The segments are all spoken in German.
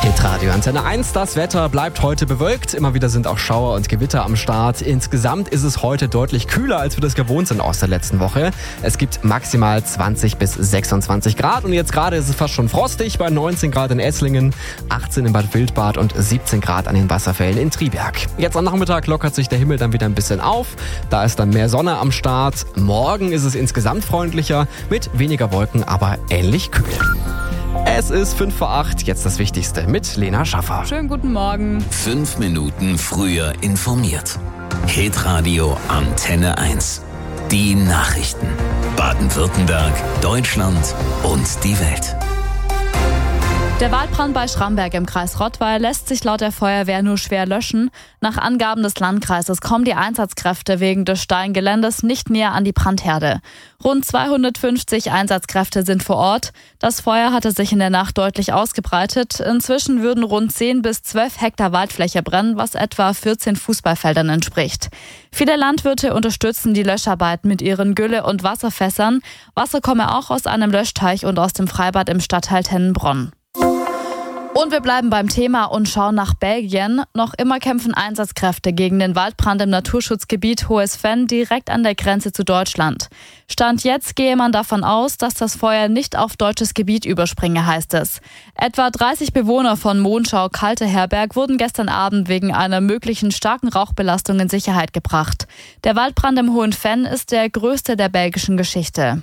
Hitradio Antenne 1, das Wetter bleibt heute bewölkt. Immer wieder sind auch Schauer und Gewitter am Start. Insgesamt ist es heute deutlich kühler, als wir das gewohnt sind aus der letzten Woche. Es gibt maximal 20 bis 26 Grad und jetzt gerade ist es fast schon frostig bei 19 Grad in Esslingen, 18 in Bad Wildbad und 17 Grad an den Wasserfällen in Triberg. Jetzt am Nachmittag lockert sich der Himmel dann wieder ein bisschen auf. Da ist dann mehr Sonne am Start. Morgen ist es insgesamt freundlicher mit weniger Wolken, aber ähnlich kühl. Es ist 5 vor 8, jetzt das Wichtigste mit Lena Schaffer. Schönen guten Morgen. 5 Minuten früher informiert. Hitradio Antenne 1. Die Nachrichten. Baden-Württemberg, Deutschland und die Welt. Der Waldbrand bei Schramberg im Kreis Rottweil lässt sich laut der Feuerwehr nur schwer löschen. Nach Angaben des Landkreises kommen die Einsatzkräfte wegen des Steingeländes nicht näher an die Brandherde. Rund 250 Einsatzkräfte sind vor Ort. Das Feuer hatte sich in der Nacht deutlich ausgebreitet. Inzwischen würden rund 10 bis 12 Hektar Waldfläche brennen, was etwa 14 Fußballfeldern entspricht. Viele Landwirte unterstützen die Löscharbeiten mit ihren Gülle- und Wasserfässern. Wasser komme auch aus einem Löschteich und aus dem Freibad im Stadtteil Tennenbronn. Und wir bleiben beim Thema und schauen nach Belgien. Noch immer kämpfen Einsatzkräfte gegen den Waldbrand im Naturschutzgebiet Hohes Venn direkt an der Grenze zu Deutschland. Stand jetzt gehe man davon aus, dass das Feuer nicht auf deutsches Gebiet überspringe, heißt es. Etwa 30 Bewohner von Monschau-Kalte-Herberg wurden gestern Abend wegen einer möglichen starken Rauchbelastung in Sicherheit gebracht. Der Waldbrand im Hohen Venn ist der größte der belgischen Geschichte.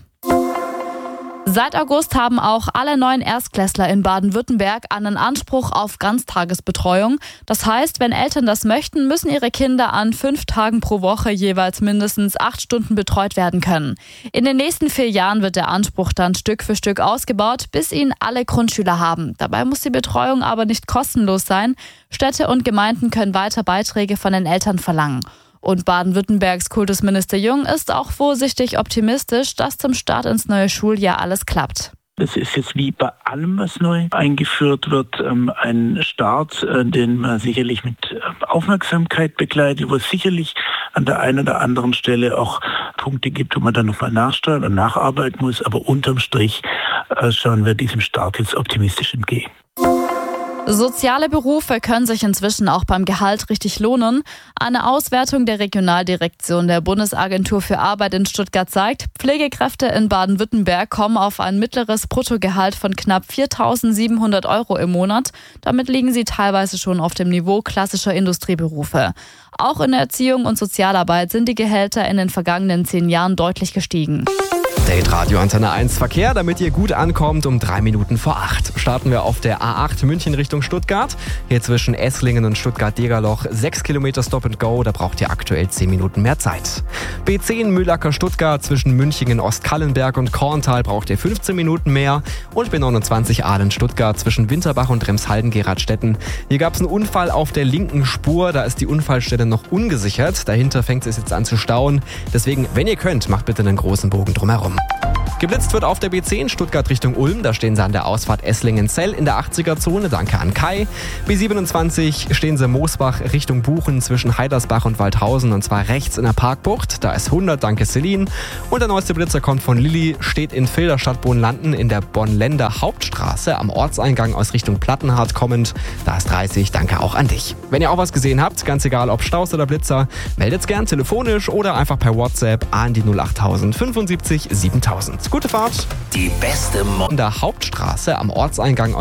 Seit August haben auch alle neuen Erstklässler in Baden-Württemberg einen Anspruch auf Ganztagesbetreuung. Das heißt, wenn Eltern das möchten, müssen ihre Kinder an 5 Tagen pro Woche jeweils mindestens 8 Stunden betreut werden können. In den nächsten 4 Jahren wird der Anspruch dann Stück für Stück ausgebaut, bis ihn alle Grundschüler haben. Dabei muss die Betreuung aber nicht kostenlos sein. Städte und Gemeinden können weiter Beiträge von den Eltern verlangen. Und Baden-Württembergs Kultusminister Jung ist auch vorsichtig optimistisch, dass zum Start ins neue Schuljahr alles klappt. Das ist jetzt wie bei allem, was neu eingeführt wird, ein Start, den man sicherlich mit Aufmerksamkeit begleitet, wo es sicherlich an der einen oder anderen Stelle auch Punkte gibt, wo man dann nochmal nachsteuern und nacharbeiten muss. Aber unterm Strich schauen wir diesem Start jetzt optimistisch entgegen. Soziale Berufe können sich inzwischen auch beim Gehalt richtig lohnen. Eine Auswertung der Regionaldirektion der Bundesagentur für Arbeit in Stuttgart zeigt, Pflegekräfte in Baden-Württemberg kommen auf ein mittleres Bruttogehalt von knapp 4.700 € im Monat. Damit liegen sie teilweise schon auf dem Niveau klassischer Industrieberufe. Auch in der Erziehung und Sozialarbeit sind die Gehälter in den vergangenen 10 Jahren deutlich gestiegen. Hitradio Antenne 1 Verkehr, damit ihr gut ankommt, um 3 Minuten vor 8. Starten wir auf der A8 München Richtung Stuttgart. Hier zwischen Esslingen und Stuttgart-Degerloch 6 Kilometer Stop and Go, da braucht ihr aktuell 10 Minuten mehr Zeit. B10 Mühlacker Stuttgart zwischen Münchingen Ostkallenberg und Korntal braucht ihr 15 Minuten mehr. Und B29 Ahlen Stuttgart zwischen Winterbach und Remshalden-Geradstetten. Hier gab es einen Unfall auf der linken Spur, da ist die Unfallstelle noch ungesichert. Dahinter fängt es jetzt an zu stauen. Deswegen, wenn ihr könnt, macht bitte einen großen Bogen drumherum. Geblitzt wird auf der B10 Stuttgart Richtung Ulm. Da stehen sie an der Ausfahrt Esslingen-Zell in der 80er-Zone. Danke an Kai. B27 stehen sie Moosbach Richtung Buchen zwischen Heidersbach und Waldhausen. Und zwar rechts in der Parkbucht. Da ist 100, danke Celine. Und der neueste Blitzer kommt von Lilly. Steht in Filderstadt-Bohnlanden in der Bonn-Länder Hauptstraße. Am Ortseingang aus Richtung Plattenhardt kommend. Da ist 30, danke auch an dich. Wenn ihr auch was gesehen habt, ganz egal ob Staus oder Blitzer, meldet's gern telefonisch oder einfach per WhatsApp an die 08000 75 7000. Gute Fahrt. Die beste In der Hauptstraße am Ortseingang